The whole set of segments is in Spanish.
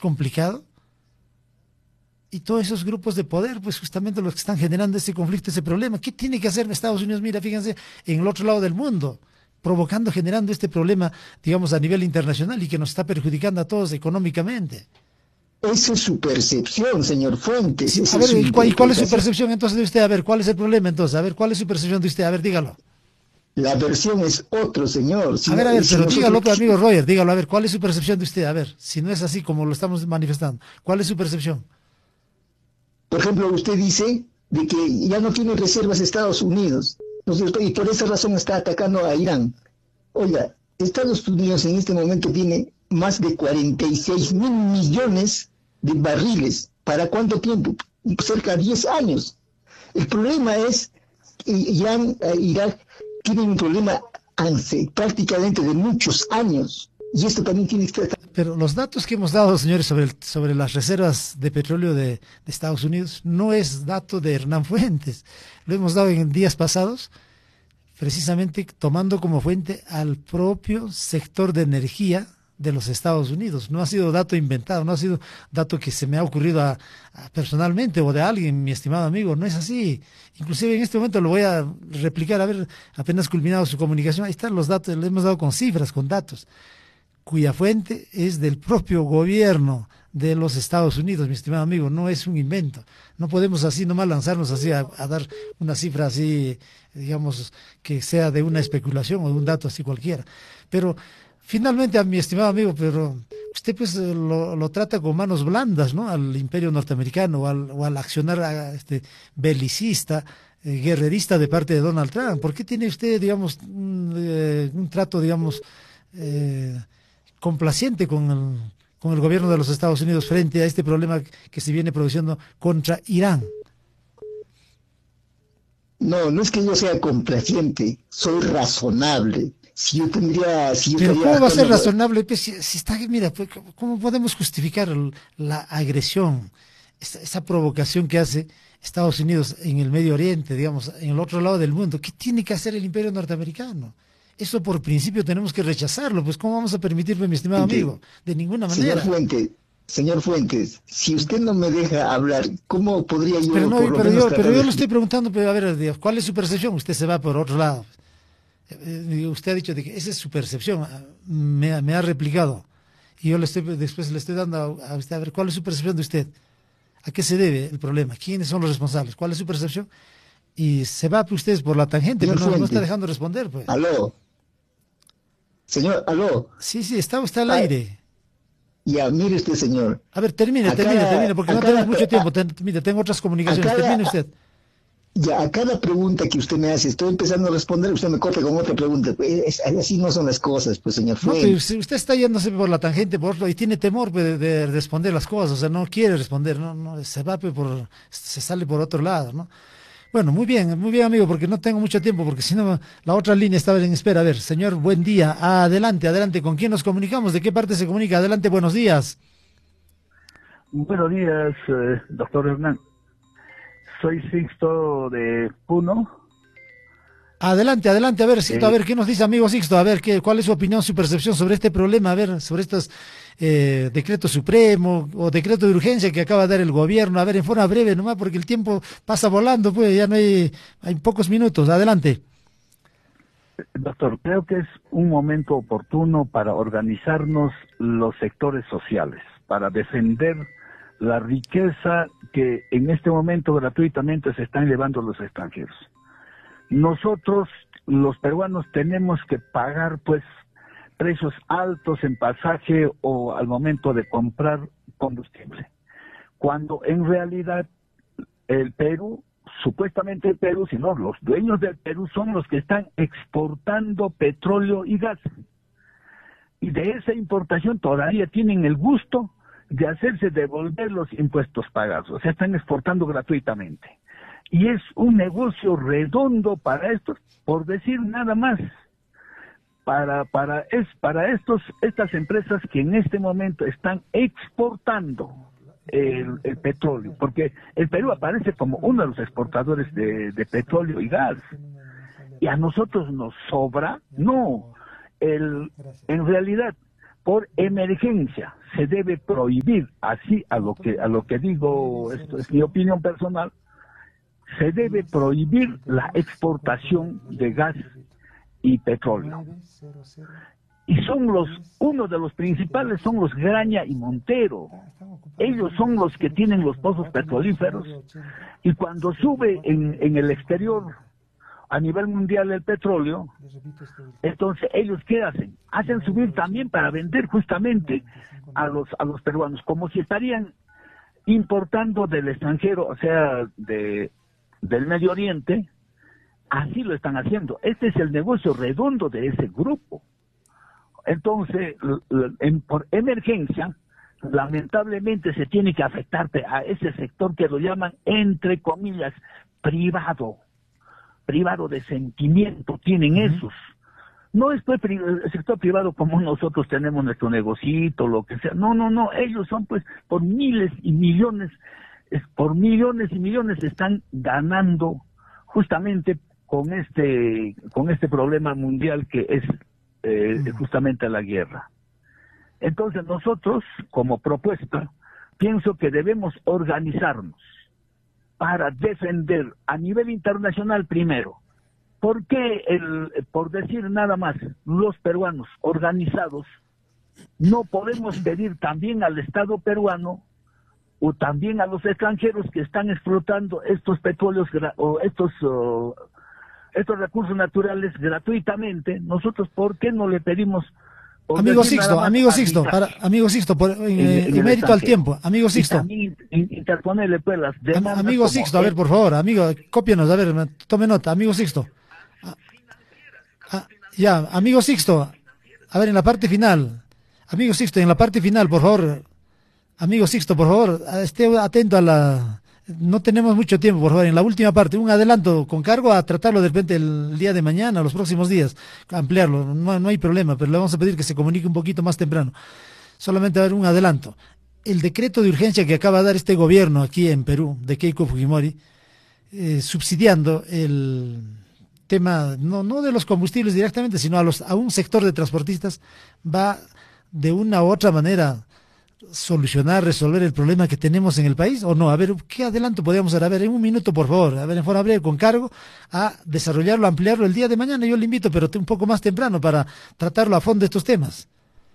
complicado. Y todos esos grupos de poder, pues justamente los que están generando este conflicto, ese problema. ¿Qué tiene que hacer Estados Unidos? Mira, fíjense, en el otro lado del mundo, provocando, generando este problema, digamos, a nivel internacional y que nos está perjudicando a todos económicamente. Esa es su percepción, señor Fuentes. Sí, Esa a es ver, su ¿y cuál es su interpretación. percepción entonces de usted? A ver, ¿cuál es el problema entonces? A ver, ¿cuál es su percepción de usted? A ver, dígalo. La versión es otro, señor. A ver, Si pero dígalo, nosotros, pues, amigo Roger, dígalo, a ver, ¿cuál es su percepción de usted? A ver, si no es así como lo estamos manifestando, ¿cuál es su percepción? por ejemplo, usted dice de que ya no tiene reservas Estados Unidos, ¿no es cierto? Y por esa razón está atacando a Irán. Oiga, Estados Unidos en este momento tiene más de 46.000 millones de barriles. ¿Para cuánto tiempo? Cerca de 10 años. El problema es que Irán, Irak tienen un problema prácticamente de muchos años. Y esto también tiene que estar... Pero los datos que hemos dado, señores, sobre las reservas de petróleo de Estados Unidos, no es dato de Hernán Fuentes. Lo hemos dado en días pasados, precisamente tomando como fuente al propio sector de energía de los Estados Unidos. No ha sido dato inventado, no ha sido dato que se me ha ocurrido personalmente o de alguien, mi estimado amigo. No es así. Inclusive en este momento lo voy a replicar, a ver, apenas culminado su comunicación. Ahí están los datos, le hemos dado con cifras, con datos, cuya fuente es del propio gobierno de los Estados Unidos, mi estimado amigo, no es un invento. No podemos así nomás lanzarnos así a dar una cifra así, digamos, que sea de una especulación o de un dato así cualquiera. Pero finalmente, a mi estimado amigo, pero usted pues lo trata con manos blandas, ¿no? Al imperio norteamericano o al accionar belicista, guerrerista de parte de Donald Trump. ¿Por qué tiene usted, digamos, un trato, digamos, complaciente con el gobierno de los Estados Unidos frente a este problema que se viene produciendo contra Irán? No, no es que yo sea complaciente, soy razonable. Si yo Pero estaría ¿cómo va a ser actuando... razonable? Pues, si está, mira, pues, ¿cómo podemos justificar la agresión, esa provocación que hace Estados Unidos en el Medio Oriente, digamos, en el otro lado del mundo? ¿Qué tiene que hacer el imperio norteamericano? Eso por principio tenemos que rechazarlo, pues ¿cómo vamos a permitirlo, mi estimado amigo? De ninguna Señor manera. Fuentes, señor Fuentes, si usted no me deja hablar, ¿cómo podría Pero yo no, por lo menos pero tratar de yo le explicar? estoy preguntando, pero a ver, Dios, ¿cuál es su percepción? Usted se va por otro lado. Usted ha dicho de que esa es su percepción, me ha replicado. Y yo después le estoy dando a usted, a ver, ¿cuál es su percepción de usted? ¿A qué se debe el problema? ¿Quiénes son los responsables? ¿Cuál es su percepción? Y se va usted por la tangente, Señor pero no está Fuentes, dejando responder, pues. aló, señor, aló. Sí, sí, está usted al Ah, aire. ya, mire usted, señor. A ver, termine, porque A no cada, tenemos mucho a, tiempo. Mire, tengo otras a comunicaciones. Termine cada, usted. ya, a cada pregunta que usted me hace, estoy empezando a responder, usted me corta con otra pregunta. Así no son las cosas, pues, señor No, pero Fuentes. si usted está yéndose por la tangente por otro y tiene temor pues, de responder las cosas, o sea, no quiere responder, no se va pues, se sale por otro lado, ¿no? Bueno, muy bien, amigo, porque no tengo mucho tiempo, porque si no, la otra línea estaba en espera. A ver, señor, buen día. Adelante, adelante. ¿Con quién nos comunicamos? ¿De qué parte se comunica? Adelante, buenos días. Buenos días, doctor Hernán. Soy Sixto de Puno. Adelante, adelante. A ver, Sixto, a Eh, ver, ¿qué nos dice, amigo Sixto? A ver, ¿cuál es su opinión, su percepción sobre este problema? A ver, sobre estos decreto supremo o decreto de urgencia que acaba de dar el gobierno. A ver, en forma breve nomás, porque el tiempo pasa volando, pues ya no hay pocos minutos. Adelante. Doctor, creo que es un momento oportuno para organizarnos los sectores sociales, para defender la riqueza que en este momento gratuitamente se están llevando los extranjeros. Nosotros, los peruanos, tenemos que pagar, pues, precios altos en pasaje o al momento de comprar combustible, cuando en realidad el Perú, supuestamente el Perú, sino los dueños del Perú son los que están exportando petróleo y gas. Y de esa importación todavía tienen el gusto de hacerse devolver los impuestos pagados. O sea, están exportando gratuitamente. Y es un negocio redondo para estos, por decir nada más, para estas empresas que en este momento están exportando el petróleo, porque el Perú aparece como uno de los exportadores de petróleo y gas. ¿Y a nosotros nos sobra? No. En realidad, por emergencia se debe prohibir, así a lo que digo, esto es mi opinión personal, se debe prohibir la exportación de gas y petróleo. Y uno de los principales son los Graña y Montero. Ellos son los que tienen los pozos petrolíferos, y cuando sube en el exterior a nivel mundial el petróleo, entonces ellos ¿qué hacen? Hacen subir también para vender justamente a los peruanos, como si estarían importando del extranjero, o sea, del Medio Oriente. Así lo están haciendo. Este es el negocio redondo de ese grupo. Entonces, por emergencia, lamentablemente se tiene que afectar a ese sector que lo llaman, entre comillas, privado de sentimiento, tienen esos. No es pues el sector privado como nosotros tenemos nuestro negocito, lo que sea. No, ellos son pues por miles y millones y millones están ganando justamente con este problema mundial que es justamente la guerra. Entonces nosotros, como propuesta, pienso que debemos organizarnos para defender a nivel internacional primero. ¿Por qué, por decir nada más, los peruanos organizados no podemos pedir también al Estado peruano o también a los extranjeros que están explotando estos petróleos o estos recursos naturales gratuitamente? Nosotros, ¿por qué no le pedimos? Amigo Sixto, en mérito al tiempo, amigo Sixto. Interponerle pues las demandas. Amigo Sixto, a ver, por favor, amigo, cópianos, a ver, tome nota, amigo Sixto. Ya, amigo Sixto, a ver, en la parte final, amigo Sixto, por favor, amigo Sixto, por favor, esté atento no tenemos mucho tiempo, por favor, en la última parte, un adelanto con cargo a tratarlo de repente el día de mañana, los próximos días, ampliarlo, no hay problema, pero le vamos a pedir que se comunique un poquito más temprano. Solamente a ver un adelanto. El decreto de urgencia que acaba de dar este gobierno aquí en Perú, de Keiko Fujimori, subsidiando el tema, no de los combustibles directamente, sino a un sector de transportistas, va de una u otra manera resolver el problema que tenemos en el país, o no. A ver, ¿qué adelanto podríamos dar? A ver, en un minuto, por favor, a ver, en forma breve, con cargo a desarrollarlo, ampliarlo el día de mañana. Yo le invito, pero un poco más temprano, para tratarlo a fondo estos temas.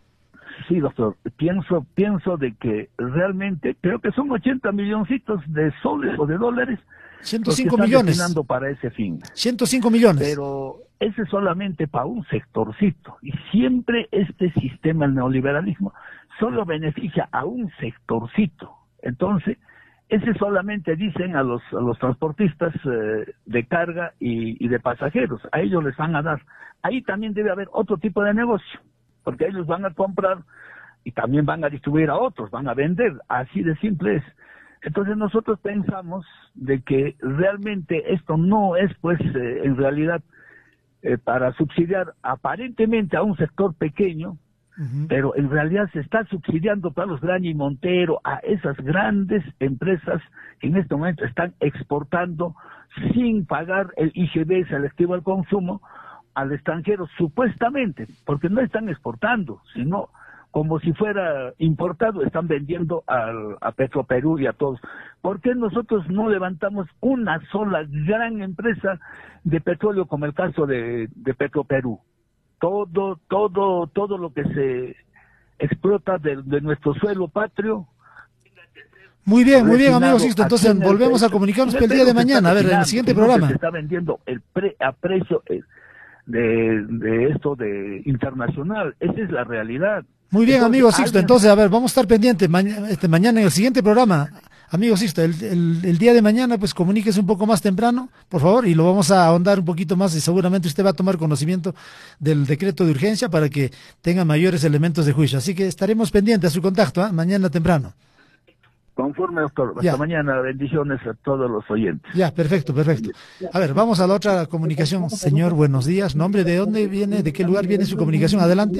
Sí, doctor, pienso de que realmente, creo que son 80 milloncitos de soles o de dólares 105 millones para ese fin. 105 millones. Pero ese es solamente para un sectorcito, y siempre este sistema, el neoliberalismo, solo beneficia a un sectorcito. Entonces, ese solamente dicen a los transportistas de carga y de pasajeros, a ellos les van a dar. Ahí también debe haber otro tipo de negocio, porque ellos van a comprar y también van a distribuir a otros, van a vender, así de simple es. Entonces nosotros pensamos de que realmente esto no es pues en realidad para subsidiar aparentemente a un sector pequeño, pero en realidad se está subsidiando para los Graña y Montero, a esas grandes empresas que en este momento están exportando sin pagar el IGB selectivo al consumo al extranjero, supuestamente, porque no están exportando, sino como si fuera importado, están vendiendo a Petroperú y a todos. ¿Por qué nosotros no levantamos una sola gran empresa de petróleo como el caso de Petroperú? Todo lo que se explota de nuestro suelo patrio. Muy bien, amigo Sixto. Entonces volvemos a comunicarnos el día de mañana, a ver, en el siguiente programa. Se está vendiendo a precio de esto de internacional. Esa es la realidad. Muy bien, entonces, amigo Sixto. Entonces, a ver, vamos a estar pendientes mañana en el siguiente programa. Amigo Sixto, el día de mañana, pues comuníquese un poco más temprano, por favor, y lo vamos a ahondar un poquito más, y seguramente usted va a tomar conocimiento del decreto de urgencia para que tenga mayores elementos de juicio. Así que estaremos pendientes a su contacto, mañana temprano. Conforme, doctor. Hasta mañana. Bendiciones a todos los oyentes. Ya, perfecto. A ver, vamos a la otra comunicación. Señor, buenos días. ¿Nombre de dónde viene? ¿De qué lugar viene su comunicación? Adelante.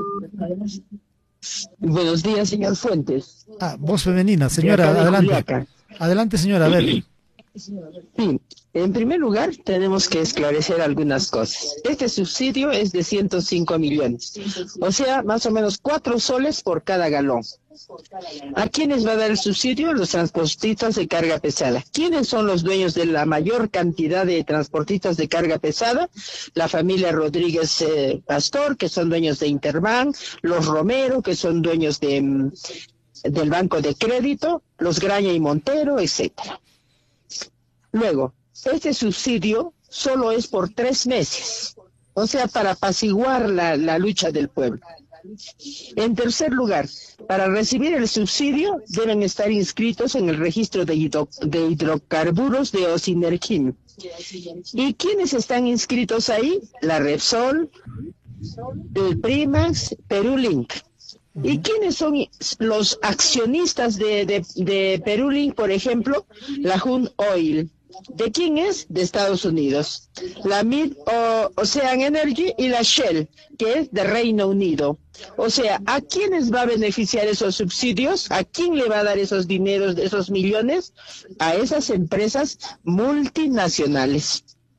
Buenos días, señor Fuentes. Voz femenina. Señora, adelante. Adelante, señora, a ver. Sí, en primer lugar tenemos que esclarecer algunas cosas. Este subsidio es de 105 millones, o sea, más o menos 4 soles por cada galón. ¿A quiénes va a dar el subsidio? Los transportistas de carga pesada. ¿Quiénes son los dueños de la mayor cantidad de transportistas de carga pesada? La familia Rodríguez Pastor, que son dueños de Interbank, los Romero, que son dueños del Banco de Crédito, los Graña y Montero, etcétera. Luego, este subsidio solo es por 3 meses, o sea, para apaciguar la lucha del pueblo. En tercer lugar, para recibir el subsidio deben estar inscritos en el registro de hidrocarburos de Osinerquim. ¿Y quiénes están inscritos ahí? La Repsol, el Primax, Perulink. ¿Y quiénes son los accionistas de Perulink, por ejemplo? La Hun Oil. ¿De quién es? De Estados Unidos. La Mid Ocean Energy y la Shell, que es de Reino Unido. O sea, ¿a quiénes va a beneficiar esos subsidios? ¿A quién le va a dar esos dineros, esos millones? A esas empresas multinacionales.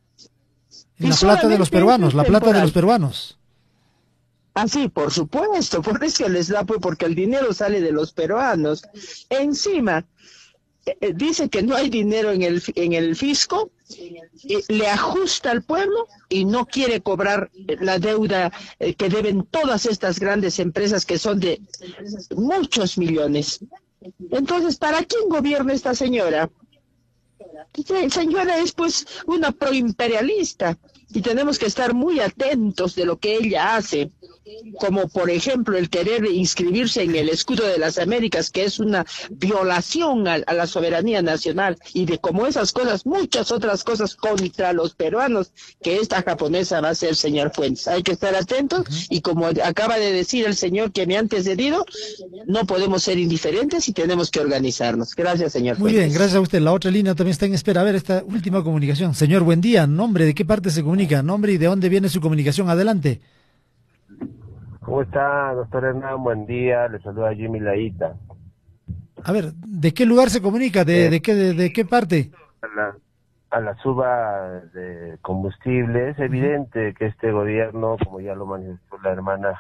La plata de los peruanos, la plata de los peruanos. Ah, sí, por supuesto, por eso les da, porque el dinero sale de los peruanos. Encima, dice que no hay dinero en el fisco, le ajusta al pueblo y no quiere cobrar la deuda que deben todas estas grandes empresas que son de muchos millones. Entonces, ¿para quién gobierna esta señora? Esta señora es pues una proimperialista y tenemos que estar muy atentos de lo que ella hace, como por ejemplo el querer inscribirse en el escudo de las Américas, que es una violación a la soberanía nacional, y de como esas cosas, muchas otras cosas contra los peruanos que esta japonesa va a hacer, señor Fuentes. Hay que estar atentos y como acaba de decir el señor que me ha antecedido, no podemos ser indiferentes y tenemos que organizarnos. Gracias, señor Muy Fuentes. bien, gracias a usted. La otra línea también está en espera. A ver, esta última comunicación. Señor, buen día. ¿Nombre? ¿De qué parte se comunica? ¿Nombre y de dónde viene su comunicación? Adelante. ¿Cómo está, doctor Hernán? Buen día, le saluda Jimmy Laíta. A ver, ¿de qué lugar se comunica? ¿De qué parte? A la suba de combustible. Es evidente que este gobierno, como ya lo manifestó la hermana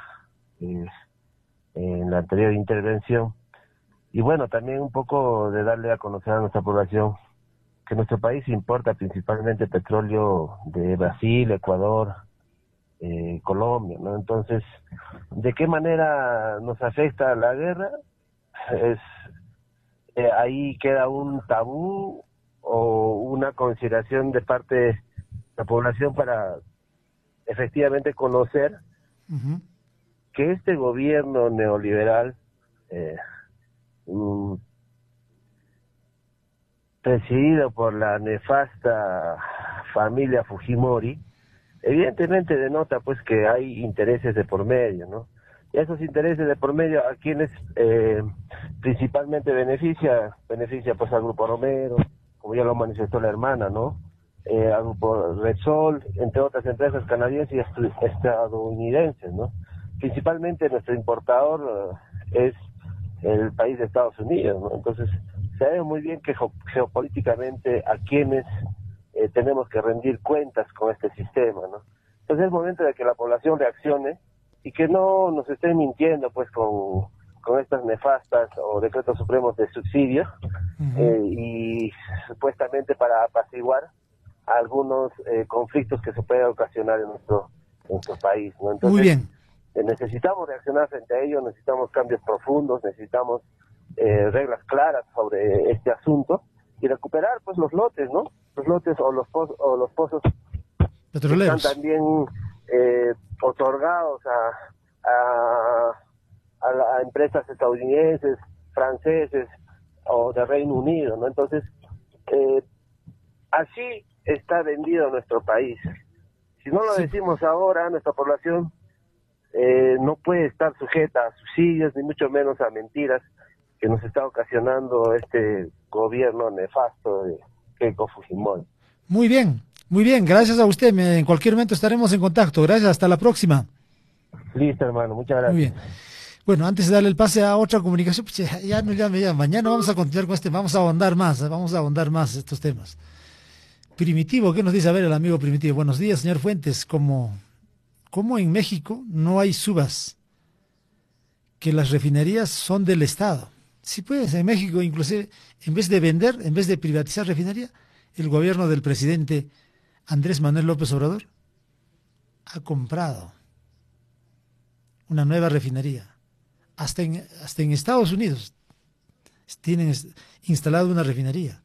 en la anterior intervención, y bueno, también un poco de darle a conocer a nuestra población que nuestro país importa principalmente petróleo de Brasil, Ecuador, Colombia, ¿no? Entonces, ¿de qué manera nos afecta la guerra? Ahí queda un tabú o una consideración de parte de la población para efectivamente conocer que este gobierno neoliberal presidido por la nefasta familia Fujimori, evidentemente denota pues que hay intereses de por medio, ¿no? Y esos intereses de por medio, ¿a quienes principalmente beneficia pues al Grupo Romero, como ya lo manifestó la hermana, ¿no? Al Grupo Repsol, entre otras empresas canadienses y estadounidenses, ¿no? Principalmente nuestro importador es el país de Estados Unidos, ¿no? Entonces, sabe muy bien que geopolíticamente a quienes tenemos que rendir cuentas con este sistema, ¿no? Entonces es momento de que la población reaccione y que no nos estén mintiendo pues con estas nefastas o decretos supremos de subsidio y supuestamente para apaciguar algunos conflictos que se pueden ocasionar en nuestro país, ¿no? Entonces, muy bien. Necesitamos reaccionar frente a ello, necesitamos cambios profundos, necesitamos reglas claras sobre este asunto y recuperar pues los lotes, ¿no? Los lotes o los pozos petroleros que están también otorgados a empresas estadounidenses, franceses o de Reino Unido, ¿no? Entonces, así está vendido nuestro país. Si no lo decimos ahora, nuestra población no puede estar sujeta a subsidios, ni mucho menos a mentiras que nos está ocasionando este gobierno nefasto de Keiko Fujimori. Muy bien, gracias a usted. En cualquier momento estaremos en contacto. Gracias, hasta la próxima. Listo, hermano, muchas gracias. Muy bien. Bueno, antes de darle el pase a otra comunicación, pues ya no llame ya. Mañana vamos a continuar con vamos a ahondar más estos temas. Primitivo, ¿qué nos dice? A ver, el amigo Primitivo. Buenos días, señor Fuentes. Como en México no hay subas, que las refinerías son del Estado. Sí, pues, en México, inclusive, en vez de privatizar refinería, el gobierno del presidente Andrés Manuel López Obrador ha comprado una nueva refinería. Hasta en Estados Unidos tienen instalado una refinería.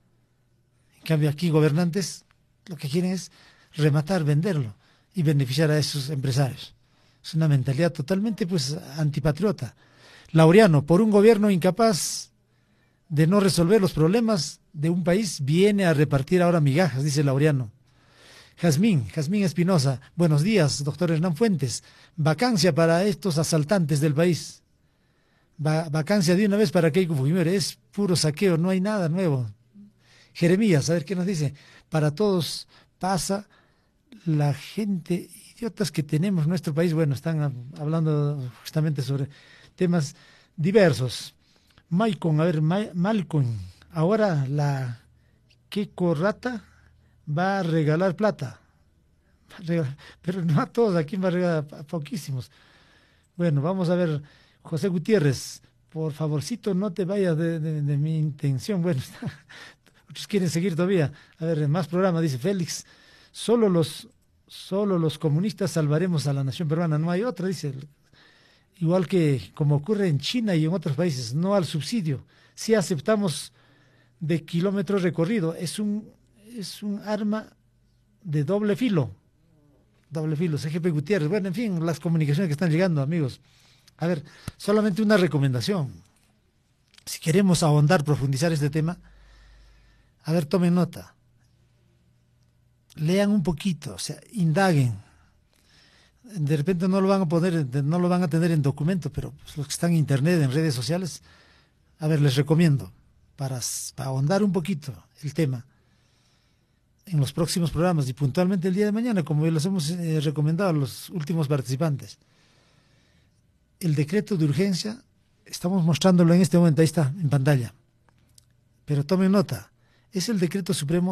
En cambio, aquí gobernantes lo que quieren es rematar, venderlo y beneficiar a esos empresarios. Es una mentalidad totalmente pues antipatriota. Laureano, por un gobierno incapaz de no resolver los problemas de un país, viene a repartir ahora migajas, dice Laureano. Jazmín Espinosa, buenos días, doctor Hernán Fuentes. Vacancia para estos asaltantes del país. Vacancia de una vez para Keiko Fujimori, es puro saqueo, no hay nada nuevo. Jeremías, a ver qué nos dice. Para todos pasa, la gente idiotas que tenemos en nuestro país, bueno, están hablando justamente sobre temas diversos. Malcolm, a ver, Malcolm, ahora la Keiko Rata va a regalar plata, pero no a todos, ¿a quién va a regalar? A poquísimos. Bueno, vamos a ver, José Gutiérrez, por favorcito no te vayas de mi intención. Bueno, otros quieren seguir todavía. A ver, más programa, dice Félix, solo los comunistas salvaremos a la nación peruana, no hay otra, dice. Igual que como ocurre en China y en otros países, no al subsidio. Si aceptamos de kilómetros recorrido, es un arma de doble filo, CGP Gutiérrez. Bueno, en fin, las comunicaciones que están llegando, amigos. A ver, solamente una recomendación. Si queremos ahondar, profundizar este tema, a ver, tomen nota. Lean un poquito, o sea, indaguen. De repente no lo van a tener en documento, pero pues, los que están en internet, en redes sociales, a ver, les recomiendo, para ahondar un poquito el tema, en los próximos programas y puntualmente el día de mañana, como les hemos recomendado a los últimos participantes. El decreto de urgencia, estamos mostrándolo en este momento, ahí está, en pantalla. Pero tomen nota, es el decreto supremo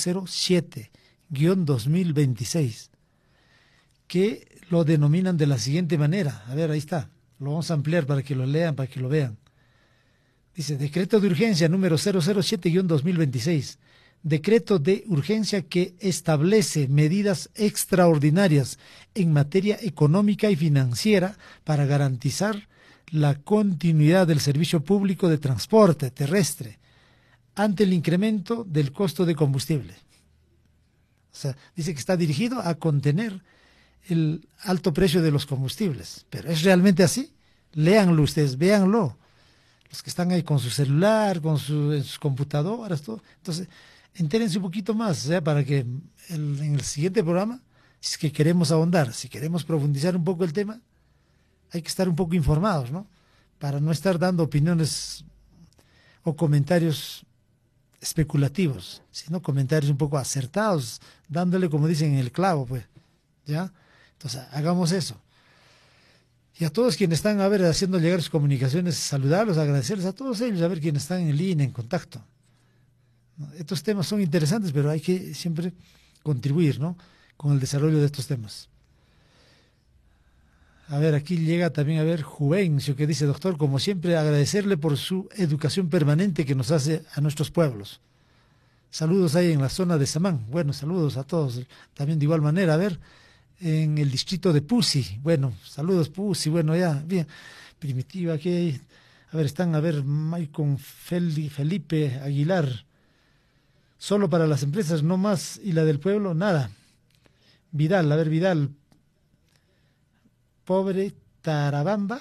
007-2026, que lo denominan de la siguiente manera. A ver, ahí está, lo vamos a ampliar para que lo lean, para que lo vean. Dice, decreto de urgencia número 007-2026. Decreto de urgencia que establece medidas extraordinarias en materia económica y financiera para garantizar la continuidad del servicio público de transporte terrestre ante el incremento del costo de combustible. O sea, dice que está dirigido a contener el alto precio de los combustibles. ¿Pero es realmente así? Léanlo ustedes, véanlo. Los que están ahí con su celular, en sus computadoras, todo. Entonces, entérense un poquito más, para que en el siguiente programa, si es que queremos ahondar, si queremos profundizar un poco el tema, hay que estar un poco informados, ¿no? Para no estar dando opiniones o comentarios especulativos, sino comentarios un poco acertados, dándole, como dicen, el clavo, pues, ¿ya? Entonces, hagamos eso. Y a todos quienes están, haciendo llegar sus comunicaciones, saludarlos, agradecerles a todos ellos, a ver quienes están en línea, en contacto. Estos temas son interesantes, pero hay que siempre contribuir, ¿no?, con el desarrollo de estos temas. A ver, aquí llega también, Juvencio, que dice, doctor, como siempre, agradecerle por su educación permanente que nos hace a nuestros pueblos. Saludos ahí en la zona de Samán. Bueno, saludos a todos. También de igual manera, en el distrito de Pusi. Bueno, saludos Pusi. Bueno, ya, bien. Primitiva, aquí hay. Están, Maicon Felipe Aguilar. Solo para las empresas, no más. Y la del pueblo, nada. Vidal, Vidal. Pobre Tarabamba.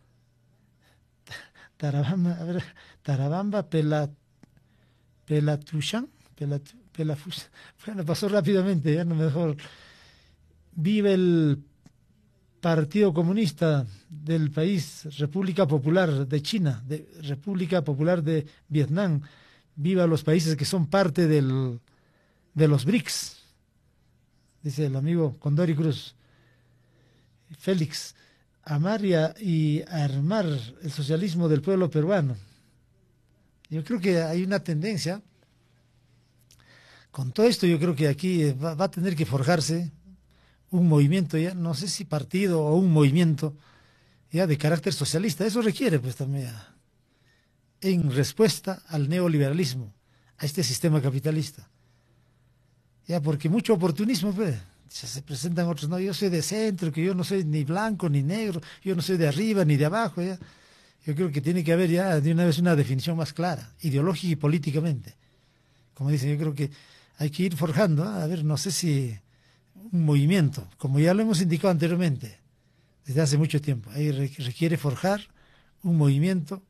Tarabamba Pelatuchan. Bueno, pasó rápidamente, ya no mejor. Vive el Partido Comunista del país, República Popular de China, República Popular de Vietnam. Viva los países que son parte de los BRICS, dice el amigo Condori Cruz. Félix, amar y armar el socialismo del pueblo peruano. Yo creo que hay una tendencia, con todo esto yo creo que aquí va a tener que forjarse un movimiento ya, no sé si partido o un movimiento ya de carácter socialista. Eso requiere pues también en respuesta al neoliberalismo, a este sistema capitalista. Ya, porque mucho oportunismo, pues, se presentan otros, no, yo soy de centro, que yo no soy ni blanco ni negro, yo no soy de arriba ni de abajo, ya. Yo creo que tiene que haber ya de una vez una definición más clara, ideológica y políticamente. Como dicen, yo creo que hay que ir forjando, a ver, no sé si un movimiento, como ya lo hemos indicado anteriormente, desde hace mucho tiempo, ahí requiere forjar un movimiento,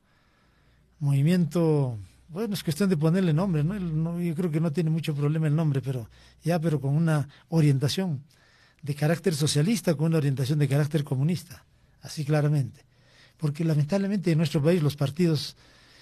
bueno, es cuestión de ponerle nombre, ¿no? Yo creo que no tiene mucho problema el nombre, pero con una orientación de carácter socialista, con una orientación de carácter comunista, así claramente. Porque lamentablemente en nuestro país los partidos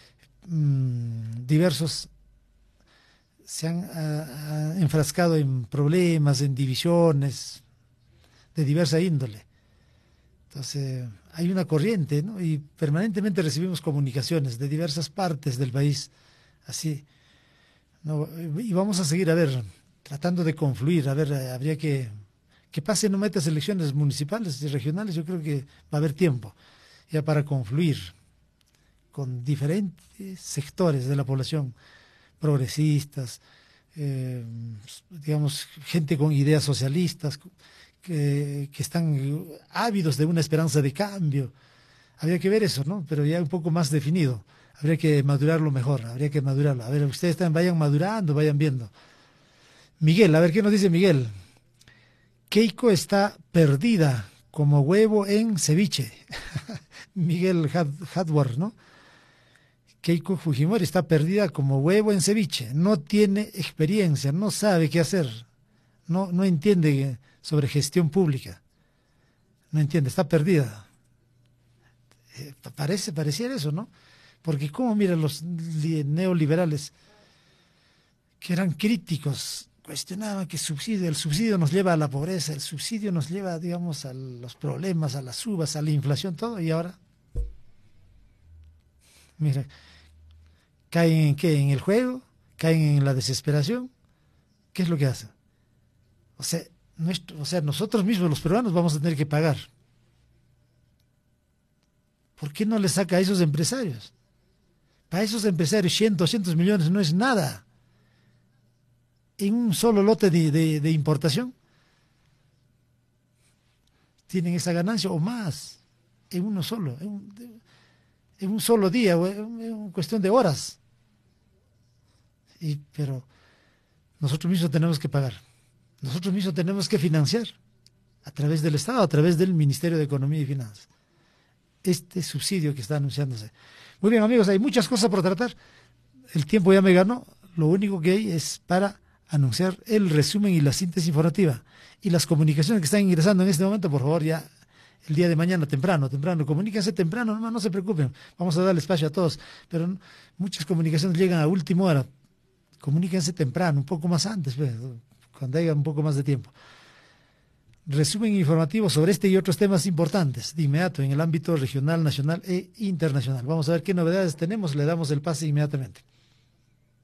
diversos se han enfrascado en problemas, en divisiones de diversa índole. Entonces, hay una corriente, ¿no? Y permanentemente recibimos comunicaciones de diversas partes del país, así, ¿no? Y vamos a seguir, a ver, tratando de confluir, a ver, habría que pasen nuevas elecciones municipales y regionales, yo creo que va a haber tiempo ya para confluir con diferentes sectores de la población, progresistas, digamos, gente con ideas socialistas, que están ávidos de una esperanza de cambio. Habría que ver eso, ¿no? Pero ya un poco más definido. Habría que madurarlo mejor, habría que madurarlo. A ver, ustedes vayan madurando, vayan viendo. Miguel, a ver, ¿qué nos dice Miguel? Keiko está perdida como huevo en ceviche. Miguel Hadward, ¿no? Keiko Fujimori está perdida como huevo en ceviche. No tiene experiencia, no sabe qué hacer. No entiende sobre gestión pública. No entiende, está perdida. Pareciera eso, ¿no? Porque cómo miran los neoliberales que eran críticos, cuestionaban que el subsidio nos lleva a la pobreza, el subsidio nos lleva, digamos, a los problemas, a las uvas, a la inflación, todo, y ahora, mira, caen en qué, en el juego, caen en la desesperación. ¿Qué es lo que hacen? O sea, nosotros mismos, los peruanos, vamos a tener que pagar. ¿Por qué no le saca a esos empresarios? Para esos empresarios 100, 200 millones no es nada. En un solo lote de importación tienen esa ganancia o más, en uno solo, en un solo día, en cuestión de horas. Pero nosotros mismos tenemos que pagar. Nosotros mismos tenemos que financiar a través del Estado, a través del Ministerio de Economía y Finanzas, este subsidio que está anunciándose. Muy bien, amigos, hay muchas cosas por tratar. El tiempo ya me ganó. Lo único que hay es para anunciar el resumen y la síntesis informativa. Y las comunicaciones que están ingresando en este momento, por favor, ya el día de mañana, temprano, comuníquense temprano, no se preocupen. Vamos a darle espacio a todos. Pero muchas comunicaciones llegan a última hora. Comuníquense temprano, un poco más antes, pues, cuando haya un poco más de tiempo. Resumen informativo sobre este y otros temas importantes de inmediato en el ámbito regional, nacional e internacional. Vamos a ver qué novedades tenemos, le damos el pase inmediatamente.